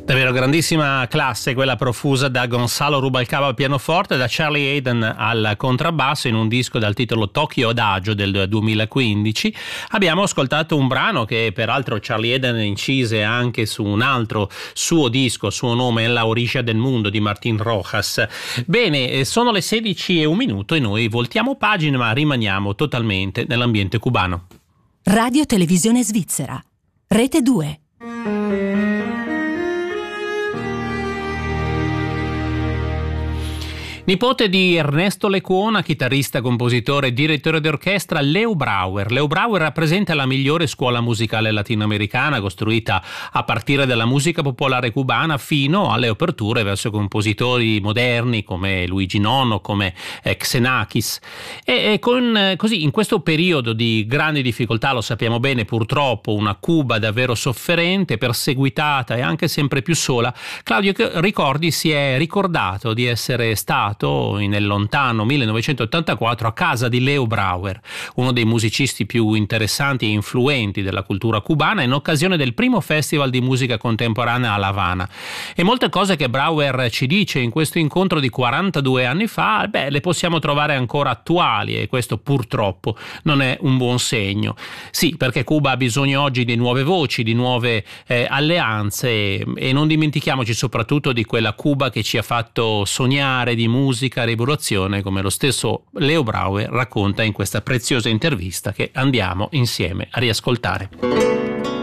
Davvero grandissima classe quella profusa da Gonzalo Rubalcaba al pianoforte, da Charlie Haden al contrabbasso in un disco dal titolo Tokyo Adagio del 2015. Abbiamo ascoltato un brano che peraltro Charlie Haden incise anche su un altro suo disco, suo nome è La Orilla del Mundo di Martín Rojas. Bene, sono le 16:01 e noi voltiamo pagina ma rimaniamo totalmente nell'ambiente cubano. Radio Televisione Svizzera, Rete 2. Nipote di Ernesto Lecuona, chitarrista, compositore e direttore d'orchestra, Leo Brouwer. Leo Brouwer rappresenta la migliore scuola musicale latinoamericana, costruita a partire dalla musica popolare cubana fino alle aperture verso compositori moderni come Luigi Nono, come Xenakis. Così, in questo periodo di grandi difficoltà, lo sappiamo bene purtroppo, una Cuba davvero sofferente, perseguitata e anche sempre più sola, Claudio Ricordi si è ricordato di essere stato nel lontano 1984 a casa di Leo Brouwer, uno dei musicisti più interessanti e influenti della cultura cubana, in occasione del primo festival di musica contemporanea a La Habana. E molte cose che Brouwer ci dice in questo incontro di 42 anni fa, le possiamo trovare ancora attuali, e questo purtroppo non è un buon segno. Sì, perché Cuba ha bisogno oggi di nuove voci, di nuove alleanze, e non dimentichiamoci soprattutto di quella Cuba che ci ha fatto sognare di musica, rivoluzione, come lo stesso Leo Brouwer racconta in questa preziosa intervista che andiamo insieme a riascoltare.